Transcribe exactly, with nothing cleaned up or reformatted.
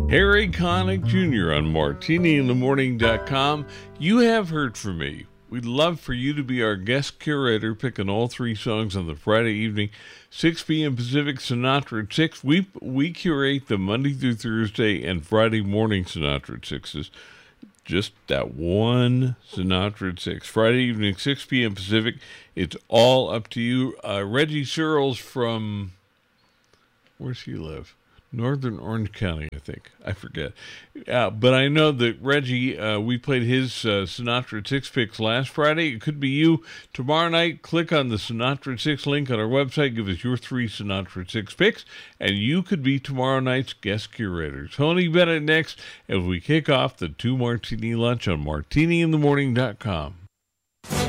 Harry Connick Junior on Martini In The Morning dot com. You have heard from me. We'd love for you to be our guest curator, picking all three songs on the Friday evening, six p.m. Pacific, Sinatra at six. We, we curate the Monday through Thursday and Friday morning Sinatra at sixes. Just that one Sinatra at six. Friday evening, six p.m. Pacific. It's all up to you. Uh, Reggie Searles from, where's he live? Northern Orange County, I think. I forget. Uh, but I know that Reggie, uh, we played his uh, Sinatra at six picks last Friday. It could be you. Tomorrow night, click on the Sinatra at six link on our website. Give us your three Sinatra at six picks, and you could be tomorrow night's guest curator. Tony Bennett next as we kick off the Two Martini Lunch on Martini In The Morning dot com.